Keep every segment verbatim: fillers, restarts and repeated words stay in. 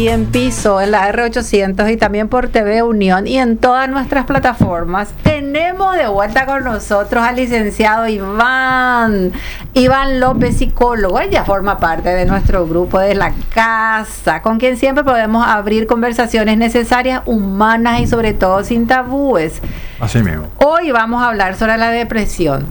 aquí en Piso, en la R ochocientos y también por T V Unión y en todas nuestras plataformas. Tenemos de vuelta con nosotros al licenciado Iván, Iván López, psicólogo. Él ya forma parte de nuestro grupo de la casa, con quien siempre podemos abrir conversaciones necesarias, humanas y sobre todo sin tabúes. Así mismo. Hoy vamos a hablar sobre la depresión.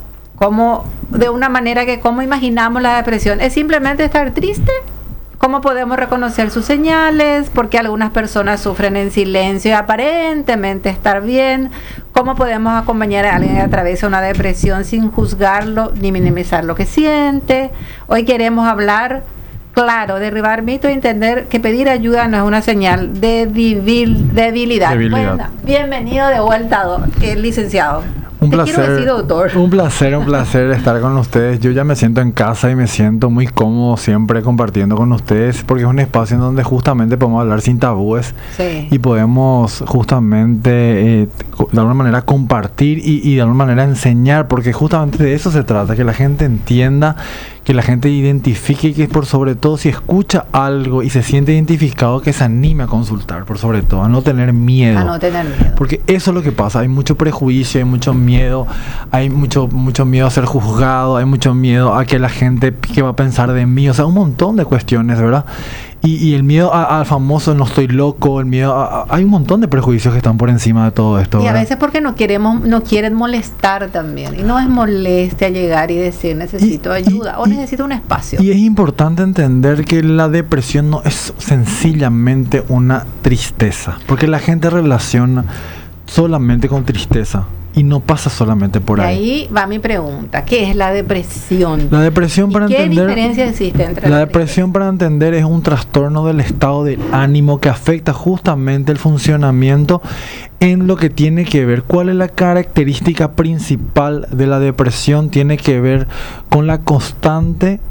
Como, de una manera que, ¿cómo imaginamos la depresión? ¿Es simplemente estar triste? ¿Cómo podemos reconocer sus señales? ¿Por qué algunas personas sufren en silencio y aparentemente estar bien? ¿Cómo podemos acompañar a alguien que atraviesa una depresión sin juzgarlo ni minimizar lo que siente? Hoy queremos hablar, claro, derribar mitos y entender que pedir ayuda no es una señal de debil, debilidad. debilidad. Bueno, bienvenido de vuelta, el licenciado. Un Te placer, quiero decir, doctor. un placer, un placer estar con ustedes. Yo ya me siento en casa y me siento muy cómodo siempre compartiendo con ustedes, porque es un espacio en donde justamente podemos hablar sin tabúes, sí. y podemos justamente eh, de alguna manera compartir y, y de alguna manera enseñar, porque justamente de eso se trata, que la gente entienda, que la gente identifique y que por sobre todo si escucha algo y se siente identificado, que se anime a consultar, por sobre todo, a no tener miedo. A no tener miedo. Porque eso es lo que pasa, hay mucho prejuicio, hay mucho miedo, hay mucho, mucho miedo a ser juzgado, hay mucho miedo a que la gente, ¿qué va a pensar de mí? O sea, un montón de cuestiones, ¿verdad? Y, y el miedo a- al famoso no estoy loco, el miedo a, a- hay un montón de prejuicios que están por encima de todo esto, Y a ¿verdad? veces porque no queremos, no quieren molestar también. Y no es molestia llegar y decir necesito Y- ayuda y- o necesito un espacio. Y es importante entender que la depresión no es sencillamente una tristeza, porque la gente relaciona solamente con tristeza y no pasa solamente por y ahí. ahí va mi pregunta, ¿qué es la depresión? La depresión, ¿Y para qué entender, diferencia existe entre la la depresión, para entender, es un trastorno del estado del ánimo que afecta justamente el funcionamiento en lo que tiene que ver. ¿Cuál es la característica principal de la depresión? Tiene que ver con la constante,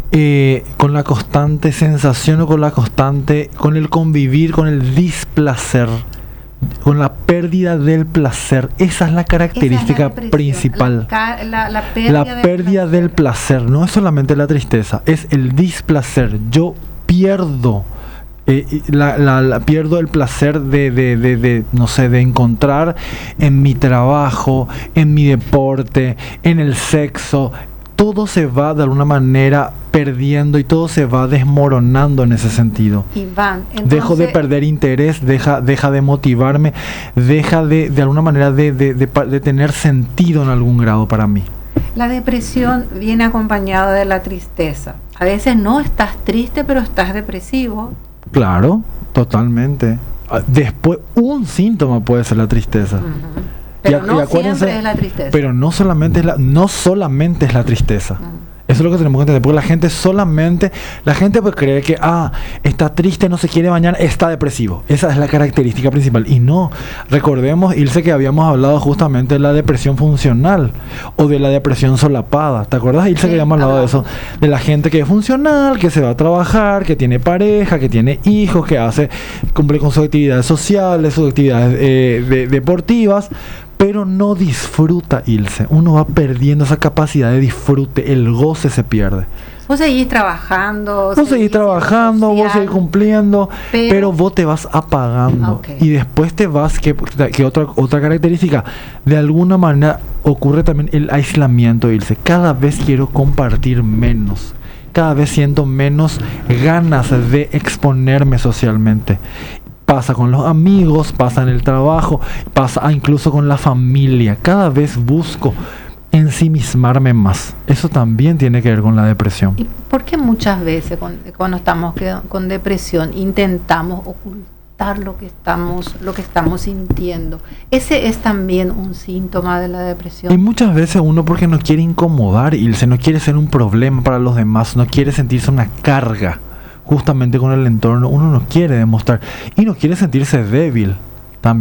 eh, con la constante sensación o con la constante, con el convivir, con el displacer, con la pérdida del placer. Esa es la característica depresión, principal. La, ca- la, la pérdida, La del pérdida del placer, no es solamente la tristeza, es el displacer. Yo pierdo, eh, y la, la- la- pierdo el placer de, de, de, de, no sé, de encontrar en mi trabajo, en mi deporte, en el sexo. Todo se va de alguna manera perdiendo y todo se va desmoronando en ese sentido. Iván, entonces, Dejo de perder interés, deja, deja de motivarme, deja de, de alguna manera de, de, de, pa- de tener sentido en algún grado para mí. la depresión viene acompañada de la tristeza. A veces no estás triste, pero estás depresivo. Claro, totalmente. Ah, Después, un síntoma puede ser la tristeza. Ujú. Pero Y ac- no y acuérdense, siempre es la tristeza. Pero no solamente es la, no solamente es la tristeza. Mm. Eso es lo que tenemos que entender, porque la gente solamente, la gente pues cree que, ah, está triste, no se quiere bañar, está depresivo. Esa es la característica principal. Y no, recordemos, Ilse, que habíamos hablado justamente de la depresión funcional o de la depresión solapada. ¿Te acuerdas, Ilse, Sí, que habíamos hablado de eso? hablamos. De la gente que es funcional, que se va a trabajar, que tiene pareja, que tiene hijos, que hace, cumple con sus actividades sociales, sus actividades eh, de- deportivas, pero no disfruta, Ilse. Uno va perdiendo esa capacidad de disfrute, el goce se pierde. Vos seguís trabajando. Vos seguís trabajando, vos seguís cumpliendo, pero- pero, vos te vas apagando. Ok. Y después te vas, que, que otra, otra característica, de alguna manera ocurre también el aislamiento, Ilse. Cada vez quiero compartir menos. Cada vez siento menos ganas de exponerme socialmente. Pasa con los amigos, pasa en el trabajo, pasa incluso con la familia. Cada vez busco ensimismarme más. Eso también tiene que ver con la depresión. ¿Y por qué muchas veces con- cuando estamos que- con depresión intentamos ocultar lo que estamos lo que estamos sintiendo? Ese es también un síntoma de la Y depresión. muchas veces uno porque no quiere incomodar, Ilse, no quiere ser un problema para los demás, no quiere sentirse una carga justamente con el entorno, uno no quiere demostrar y no quiere sentirse débil.